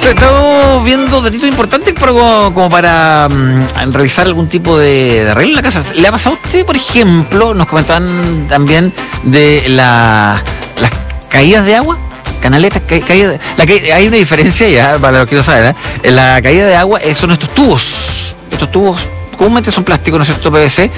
Estamos viendo datitos importantes como para realizar algún tipo de arreglo en la casa. ¿Le ha pasado a usted, por ejemplo, nos comentaban también de las caídas de agua? Canaletas, hay una diferencia ya, para los que no saben, ¿eh? La caída de agua son estos tubos. Estos tubos comúnmente son plásticos, ¿no es cierto? PVC,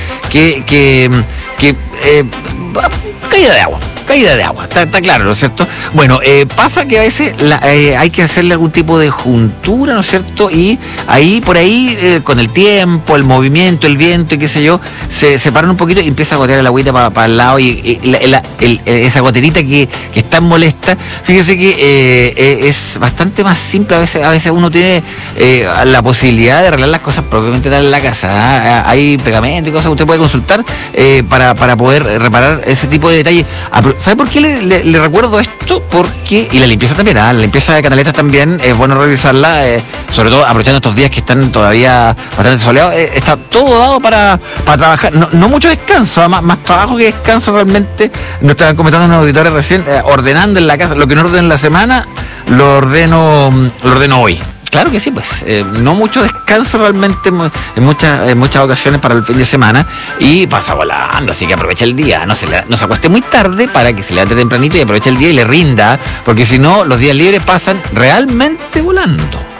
caída de agua, está claro, ¿no es cierto? Bueno, pasa que a veces hay que hacerle algún tipo de juntura, ¿no es cierto? Y por ahí, con el tiempo, el movimiento, el viento y qué sé yo, se separan un poquito y empieza a gotear el agüita para el lado y esa goterita que es tan molesta. Fíjese que es bastante más simple, a veces uno tiene la posibilidad de arreglar las cosas propiamente tal en la casa, ¿eh? Hay pegamento y cosas que usted puede consultar para poder reparar ese tipo de detalles. ¿Sabe por qué le recuerdo esto? Y la limpieza también, la limpieza de canaletas también es bueno realizarla, sobre todo aprovechando estos días que están todavía bastante soleados. Está todo dado para trabajar, no mucho descanso, más trabajo que descanso realmente. Nos estaban comentando unos auditores recién, ordenando en la casa, lo que no ordeno en la semana, lo ordeno hoy. Claro que sí, pues no mucho descanso realmente en muchas ocasiones para el fin de semana y pasa volando, así que aprovecha el día, no se acueste muy tarde para que se levante tempranito y aproveche el día y le rinda, porque si no los días libres pasan realmente volando.